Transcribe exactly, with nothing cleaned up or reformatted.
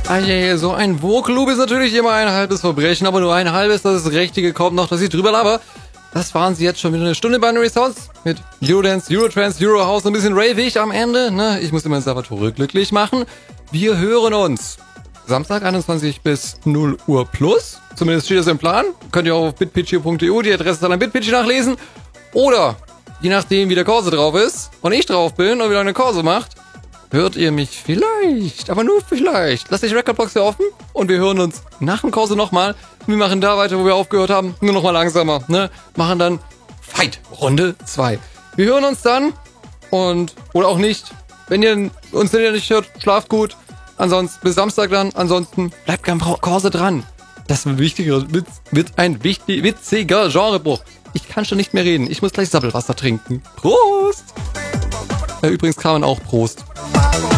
Ah, yeah, so ein Vocal-Loop ist natürlich immer ein halbes Verbrechen, aber nur ein halbes, das ist Richtige kommt noch, dass ich drüber laber. Das waren sie jetzt schon wieder eine Stunde Binary Sounds mit Eurodance, Eurotrance, Eurohouse, ein bisschen ravig am Ende, ne? Ich muss immer Salvatore glücklich machen. Wir hören uns Samstag einundzwanzig bis null Uhr plus. Zumindest steht das im Plan. Könnt ihr auch auf bitpitchy punkt e u, die Adresse ist dann an bitpitchy nachlesen. Oder, je nachdem wie der Corso drauf ist und ich drauf bin und wieder eine Corso macht, hört ihr mich vielleicht, aber nur vielleicht. Lasst die Recordbox hier offen und wir hören uns nach dem Corso nochmal. Wir machen da weiter, wo wir aufgehört haben, nur nochmal langsamer, ne? Machen dann Fight, Runde zwei. Wir hören uns dann und, oder auch nicht. Wenn ihr uns nicht hört, schlaft gut. Ansonsten bis Samstag dann. Ansonsten bleibt beim Corso dran. Das wird, wichtiger, wird, wird ein wichtig, witziger Genrebruch. Ich kann schon nicht mehr reden. Ich muss gleich Sabbelwasser trinken. Prost! Äh, übrigens kann man auch Prost.